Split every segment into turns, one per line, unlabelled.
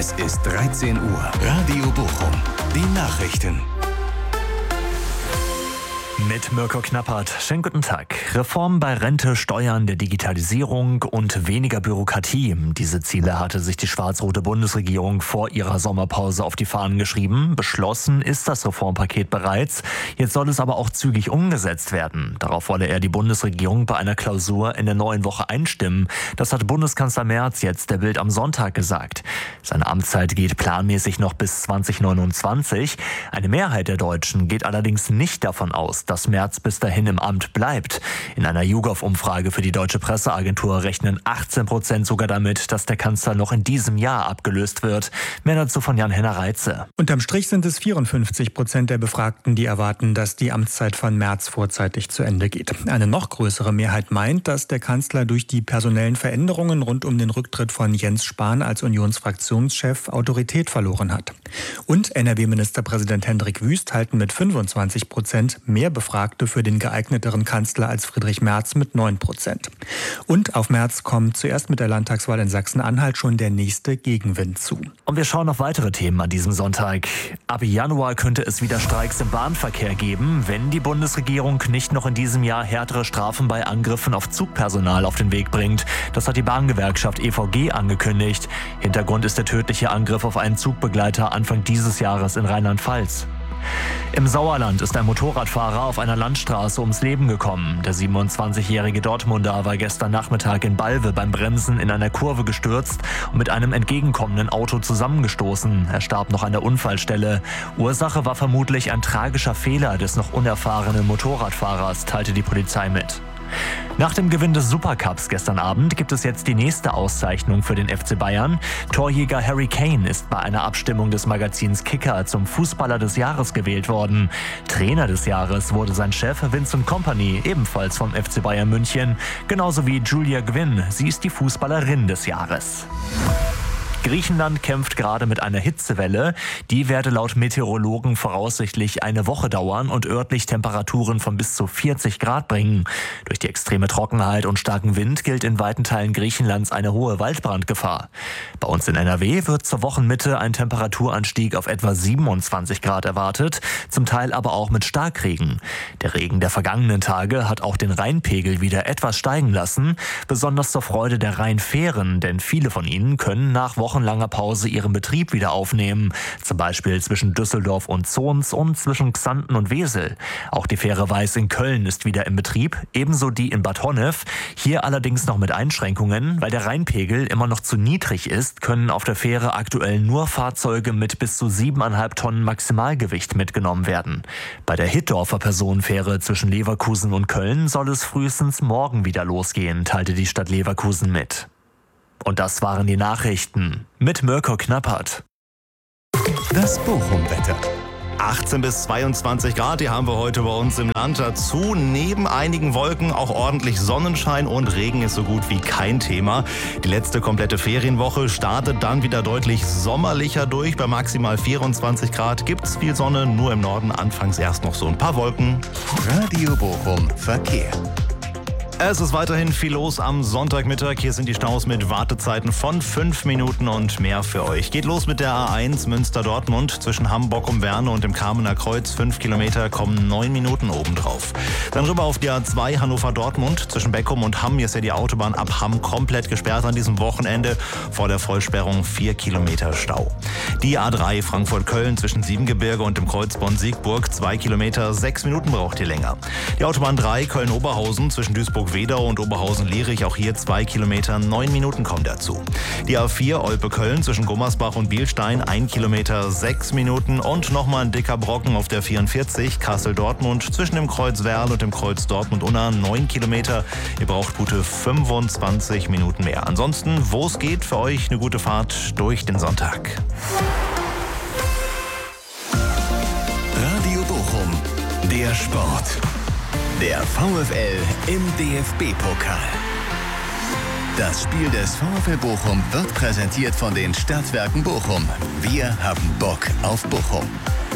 Es ist 13 Uhr. Radio Bochum. Die Nachrichten.
Mit Mirko Knappert. Schönen guten Tag. Reformen bei Rente, Steuern, der Digitalisierung und weniger Bürokratie. Diese Ziele hatte sich die schwarz-rote Bundesregierung vor ihrer Sommerpause auf die Fahnen geschrieben. Beschlossen ist das Reformpaket bereits. Jetzt soll es aber auch zügig umgesetzt werden. Darauf wolle er die Bundesregierung bei einer Klausur in der neuen Woche einstimmen. Das hat Bundeskanzler Merz jetzt der Bild am Sonntag gesagt. Seine Amtszeit geht planmäßig noch bis 2029. Eine Mehrheit der Deutschen geht allerdings nicht davon aus, dass Merz bis dahin im Amt bleibt. In einer YouGov-Umfrage für die Deutsche Presseagentur rechnen 18% sogar damit, dass der Kanzler noch in diesem Jahr abgelöst wird. Mehr dazu von Jan-Henner Reitze.
Unterm Strich sind es 54% der Befragten, die erwarten, dass die Amtszeit von Merz vorzeitig zu Ende geht. Eine noch größere Mehrheit meint, dass der Kanzler durch die personellen Veränderungen rund um den Rücktritt von Jens Spahn als Unionsfraktionschef Autorität verloren hat. Und NRW-Ministerpräsident Hendrik Wüst halten mit 25% mehr Befragte für den geeigneteren Kanzler als Friedrich Merz mit 9%. Und auf Merz kommt zuerst mit der Landtagswahl in Sachsen-Anhalt schon der nächste Gegenwind zu.
Und wir schauen auf weitere Themen an diesem Sonntag. Ab Januar könnte es wieder Streiks im Bahnverkehr geben, wenn die Bundesregierung nicht noch in diesem Jahr härtere Strafen bei Angriffen auf Zugpersonal auf den Weg bringt. Das hat die Bahngewerkschaft EVG angekündigt. Hintergrund ist der tödliche Angriff auf einen Zugbegleiter Anfang dieses Jahres in Rheinland-Pfalz. Im Sauerland ist ein Motorradfahrer auf einer Landstraße ums Leben gekommen. Der 27-jährige Dortmunder war gestern Nachmittag in Balve beim Bremsen in einer Kurve gestürzt und mit einem entgegenkommenden Auto zusammengestoßen. Er starb noch an der Unfallstelle. Ursache war vermutlich ein tragischer Fehler des noch unerfahrenen Motorradfahrers, teilte die Polizei mit. Nach dem Gewinn des Supercups gestern Abend gibt es jetzt die nächste Auszeichnung für den FC Bayern. Torjäger Harry Kane ist bei einer Abstimmung des Magazins Kicker zum Fußballer des Jahres gewählt worden. Trainer des Jahres wurde sein Chef Vincent Kompany, ebenfalls vom FC Bayern München, genauso wie Julia Gwynn. Sie ist die Fußballerin des Jahres. Griechenland kämpft gerade mit einer Hitzewelle. Die werde laut Meteorologen voraussichtlich eine Woche dauern und örtlich Temperaturen von bis zu 40 Grad bringen. Durch die extreme Trockenheit und starken Wind gilt in weiten Teilen Griechenlands eine hohe Waldbrandgefahr. Bei uns in NRW wird zur Wochenmitte ein Temperaturanstieg auf etwa 27 Grad erwartet, zum Teil aber auch mit Starkregen. Der Regen der vergangenen Tage hat auch den Rheinpegel wieder etwas steigen lassen, besonders zur Freude der Rheinfähren, denn viele von ihnen können nach wochenlanger Pause ihren Betrieb wieder aufnehmen, zum Beispiel zwischen Düsseldorf und Zons und zwischen Xanten und Wesel. Auch die Fähre Weiß in Köln ist wieder im Betrieb, ebenso die in Bad Honnef. Hier allerdings noch mit Einschränkungen, weil der Rheinpegel immer noch zu niedrig ist, können auf der Fähre aktuell nur Fahrzeuge mit bis zu 7,5 Tonnen Maximalgewicht mitgenommen werden. Bei der Hittorfer Personenfähre zwischen Leverkusen und Köln soll es frühestens morgen wieder losgehen, teilte die Stadt Leverkusen mit. Und das waren die Nachrichten mit Mirko Knappert.
Das Bochum-Wetter.
18 bis 22 Grad, die haben wir heute bei uns im Land. Dazu neben einigen Wolken auch ordentlich Sonnenschein und Regen ist so gut wie kein Thema. Die letzte komplette Ferienwoche startet dann wieder deutlich sommerlicher durch. Bei maximal 24 Grad gibt's viel Sonne, nur im Norden anfangs erst noch so ein paar Wolken.
Radio Bochum Verkehr.
Es ist weiterhin viel los am Sonntagmittag. Hier sind die Staus mit Wartezeiten von 5 Minuten und mehr für euch. Geht los mit der A1 Münster-Dortmund zwischen Hamburg-um-Werne und dem Kamener Kreuz. 5 Kilometer kommen 9 Minuten obendrauf. Dann rüber auf die A2 Hannover-Dortmund zwischen Beckum und Hamm. Hier ist ja die Autobahn ab Hamm komplett gesperrt an diesem Wochenende. Vor der Vollsperrung 4 Kilometer Stau. Die A3 Frankfurt-Köln zwischen Siebengebirge und dem Kreuz Bonn-Siegburg. 2 Kilometer, 6 Minuten braucht ihr länger. Die Autobahn 3 Köln-Oberhausen zwischen Duisburg-Wedau und Oberhausen-Lierich, auch hier 2 Kilometer, 9 Minuten kommen dazu. Die A4 Olpe-Köln zwischen Gummersbach und Bielstein, 1 Kilometer, 6 Minuten und nochmal ein dicker Brocken auf der 44 Kassel-Dortmund zwischen dem Kreuz Werl und dem Kreuz Dortmund-Unna, 9 Kilometer. Ihr braucht gute 25 Minuten mehr. Ansonsten, wo es geht, für euch eine gute Fahrt durch den Sonntag.
Radio Bochum, der Sport. Der VfL im DFB-Pokal. Das Spiel des VfL Bochum wird präsentiert von den Stadtwerken Bochum. Wir haben Bock auf Bochum.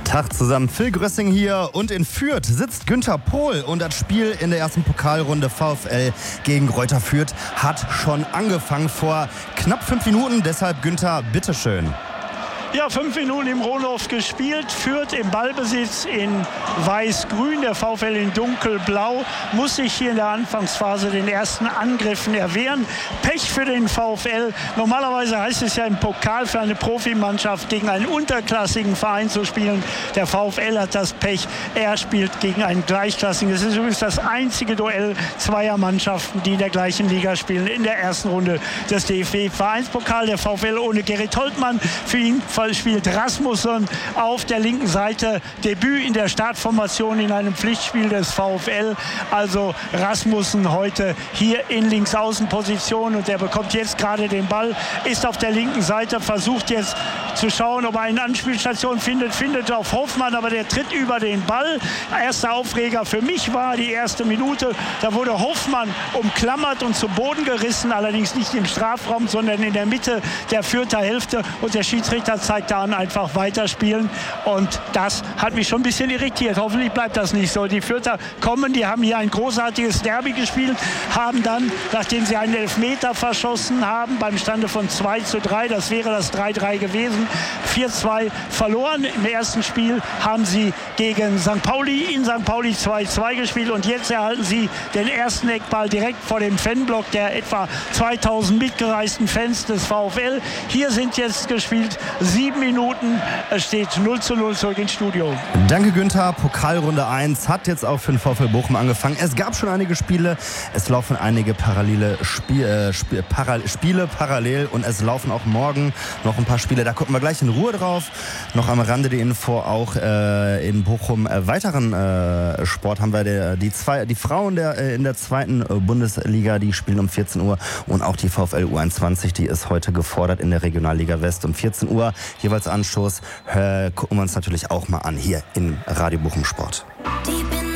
Tag zusammen, Phil Grössing hier und in Fürth sitzt Günther Pohl und das Spiel in der ersten Pokalrunde VfL gegen Greuther Fürth hat schon angefangen vor knapp 5 Minuten, deshalb Günther, bitteschön.
Ja, 5 Minuten im Rohloff gespielt. Fürth im Ballbesitz in weiß-grün, der VfL in dunkelblau. Muss sich hier in der Anfangsphase den ersten Angriffen erwehren. Pech für den VfL. Normalerweise heißt es ja im Pokal für eine Profimannschaft gegen einen unterklassigen Verein zu spielen. Der VfL hat das Pech. Er spielt gegen einen gleichklassigen. Es ist übrigens das einzige Duell zweier Mannschaften, die in der gleichen Liga spielen, in der ersten Runde des DFB-Vereinspokal. Der VfL ohne Gerrit Holtmann. Für ihn spielt Rasmussen auf der linken Seite. Debüt in der Startformation in einem Pflichtspiel des VfL. Also Rasmussen heute hier in Linksaußenposition und der bekommt jetzt gerade den Ball, ist auf der linken Seite, versucht jetzt zu schauen, ob er eine Anspielstation findet auf Hoffmann, aber der tritt über den Ball. Erster Aufreger für mich war die erste Minute. Da wurde Hoffmann umklammert und zu Boden gerissen, allerdings nicht im Strafraum, sondern in der Mitte der Fürther Hälfte und der Schiedsrichter zeigt an, einfach weiterspielen und das hat mich schon ein bisschen irritiert. Hoffentlich bleibt das nicht so. Die Fürther kommen, die haben hier ein großartiges Derby gespielt, haben dann, nachdem sie einen Elfmeter verschossen haben, beim Stande von 2:3, das wäre das 3:3 gewesen, 4:2 verloren. Im ersten Spiel haben sie gegen St. Pauli in St. Pauli 2:2 gespielt und jetzt erhalten sie den ersten Eckball direkt vor dem Fanblock der etwa 2000 mitgereisten Fans des VfL. Hier sind jetzt gespielt 7 Minuten. Es steht 0:0 zurück ins Studio.
Danke Günther. Pokalrunde 1 hat jetzt auch für den VfL Bochum angefangen. Es gab schon einige Spiele. Es laufen einige parallele Spiele parallel und es laufen auch morgen noch ein paar Spiele. Da gucken wir gleich in Ruhe drauf. Noch am Rande die Info auch in Bochum weiteren Sport haben wir die Frauen in der zweiten Bundesliga, die spielen um 14 Uhr und auch die VfL U21, die ist heute gefordert in der Regionalliga West um 14 Uhr. Jeweils Anstoß gucken wir uns natürlich auch mal an hier im Radio Bochum Sport.